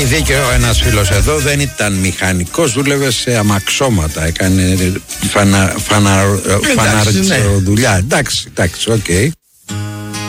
Έχει δίκιο ένας φίλος εδώ, δεν ήταν μηχανικός, δούλευε σε αμαξώματα, έκανε φαναρτσοδουλειά. Εντάξει, οκ.